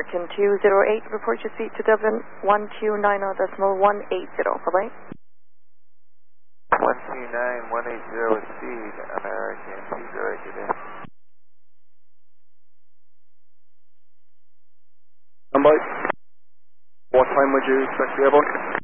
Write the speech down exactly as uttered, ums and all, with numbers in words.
American two zero eight, report your seat to Dublin one two nine zero decimal one eight zero. Bye-bye. one two nine one eight zero with speed, American two zero eight, good day. Stand by. What time would you expect to be airborne?